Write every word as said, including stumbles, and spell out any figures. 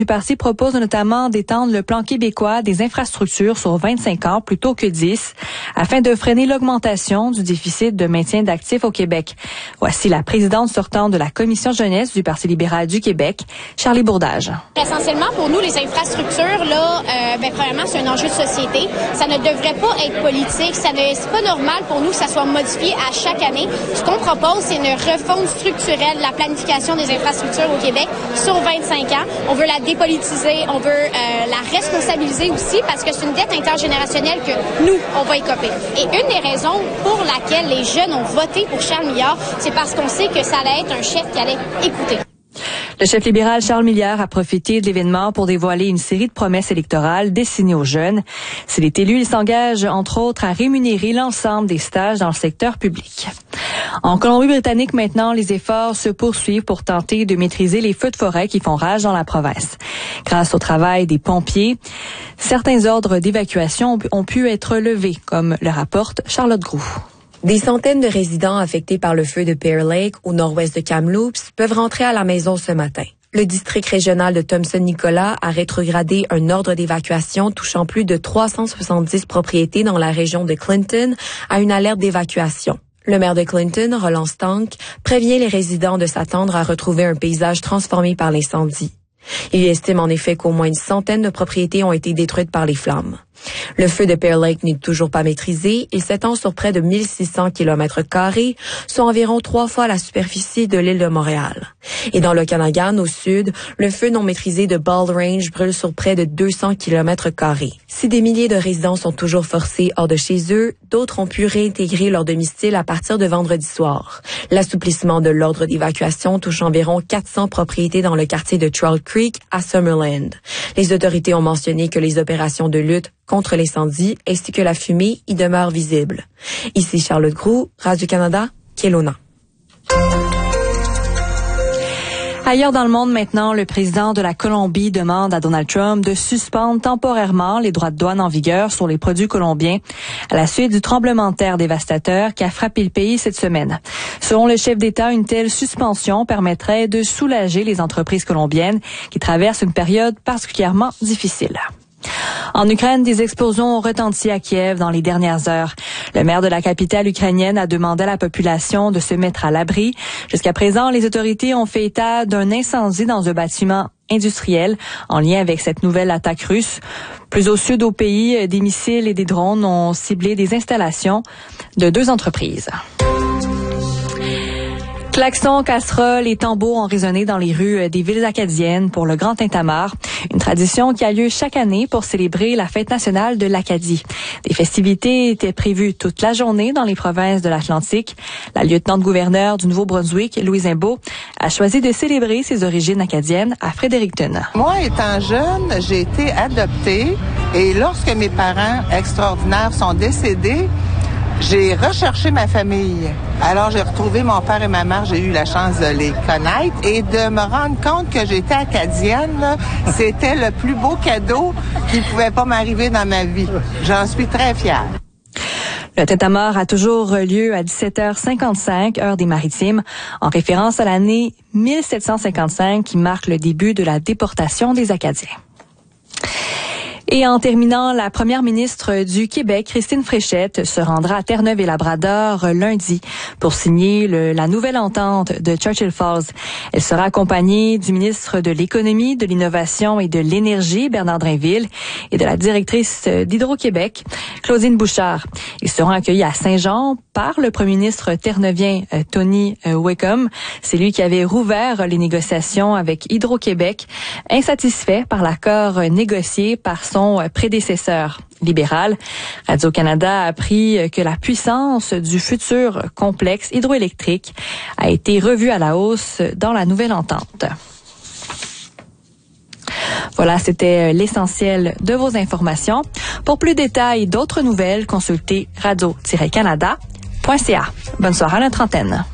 Le parti propose notamment d'étendre le plan québécois des infrastructures sur vingt-cinq ans plutôt que dix, afin de freiner l'augmentation du déficit de maintien d'actifs au Québec. Voici la présidente sortante de la Commission jeunesse du Parti libéral du Québec, Charlie Bourdage. Essentiellement, pour nous, les infrastructures, là, euh, ben, premièrement, c'est un enjeu de société. Ça ne devrait pas être politique. Ça ne, c'est pas normal pour nous que ça soit modifié à chaque année. Ce qu'on propose, c'est une refonte structurelle de la planification des infrastructures au Québec sur vingt-cinq ans. On veut la dépolitiser, on veut euh, la responsabiliser aussi parce que c'est une dette intergénérationnelle que nous, on va écoper. Et une des raisons pour laquelle les jeunes ont voté pour Charles Milliard, c'est parce qu'on sait que ça allait être un chef qui allait écouter. Le chef libéral Charles Milliard a profité de l'événement pour dévoiler une série de promesses électorales destinées aux jeunes. S'il est élu, il s'engage, entre autres, à rémunérer l'ensemble des stages dans le secteur public. En Colombie-Britannique, maintenant, les efforts se poursuivent pour tenter de maîtriser les feux de forêt qui font rage dans la province. Grâce au travail des pompiers, certains ordres d'évacuation ont pu être levés, comme le rapporte Charlotte Groux. Des centaines de résidents affectés par le feu de Bear Lake, au nord-ouest de Kamloops, peuvent rentrer à la maison ce matin. Le district régional de Thompson-Nicolas a rétrogradé un ordre d'évacuation touchant plus de trois cent soixante-dix propriétés dans la région de Clinton à une alerte d'évacuation. Le maire de Clinton, Roland Stank, prévient les résidents de s'attendre à retrouver un paysage transformé par l'incendie. Il estime en effet qu'au moins une centaine de propriétés ont été détruites par les flammes. Le feu de Bear Lake n'est toujours pas maîtrisé. Il s'étend sur près de mille six cents kilomètres carrés, soit environ trois fois la superficie de l'île de Montréal. Et dans l'Okanagan, au sud, le feu non maîtrisé de Bald Range brûle sur près de deux cents kilomètres carrés. Si des milliers de résidents sont toujours forcés hors de chez eux, d'autres ont pu réintégrer leur domicile à partir de vendredi soir. L'assouplissement de l'ordre d'évacuation touche environ quatre cents propriétés dans le quartier de Troll Creek à Summerland. Les autorités ont mentionné que les opérations de lutte contre l'incendie ainsi que la fumée y demeurent visibles. Ici Charlotte Groux, Radio-Canada, Kelowna. Ailleurs dans le monde maintenant, le président de la Colombie demande à Donald Trump de suspendre temporairement les droits de douane en vigueur sur les produits colombiens à la suite du tremblement de terre dévastateur qui a frappé le pays cette semaine. Selon le chef d'État, une telle suspension permettrait de soulager les entreprises colombiennes qui traversent une période particulièrement difficile. En Ukraine, des explosions ont retenti à Kiev dans les dernières heures. Le maire de la capitale ukrainienne a demandé à la population de se mettre à l'abri. Jusqu'à présent, les autorités ont fait état d'un incendie dans un bâtiment industriel en lien avec cette nouvelle attaque russe. Plus au sud au pays, des missiles et des drones ont ciblé des installations de deux entreprises. Klaxons, casseroles et tambours ont résonné dans les rues des villes acadiennes pour le Grand Tintamarre, une tradition qui a lieu chaque année pour célébrer la fête nationale de l'Acadie. Des festivités étaient prévues toute la journée dans les provinces de l'Atlantique. La lieutenant-gouverneure du Nouveau-Brunswick, Louise Imbeau, a choisi de célébrer ses origines acadiennes à Fredericton. Moi, étant jeune, j'ai été adoptée et lorsque mes parents extraordinaires sont décédés, j'ai recherché ma famille. Alors, j'ai retrouvé mon père et ma mère. J'ai eu la chance de les connaître et de me rendre compte que j'étais acadienne. Là, c'était le plus beau cadeau qui pouvait pas m'arriver dans ma vie. J'en suis très fière. Le Tintamarre a toujours lieu à dix-sept heures cinquante-cinq, heure des Maritimes, en référence à l'année mille sept cent cinquante-cinq qui marque le début de la déportation des Acadiens. Et en terminant, la première ministre du Québec, Christine Fréchette, se rendra à Terre-Neuve et Labrador lundi pour signer le, la nouvelle entente de Churchill Falls. Elle sera accompagnée du ministre de l'Économie, de l'Innovation et de l'Énergie, Bernard Drainville, et de la directrice d'Hydro-Québec, Claudine Bouchard. Ils seront accueillis à Saint-Jean par le premier ministre terneuvien Tony Wickham. C'est lui qui avait rouvert les négociations avec Hydro-Québec, insatisfait par l'accord négocié par son prédécesseur libéral. Radio-Canada a appris que la puissance du futur complexe hydroélectrique a été revue à la hausse dans la nouvelle entente. Voilà, c'était l'essentiel de vos informations. Pour plus de détails et d'autres nouvelles, consultez radio tiret canada point c a. Bonne soirée à notre antenne.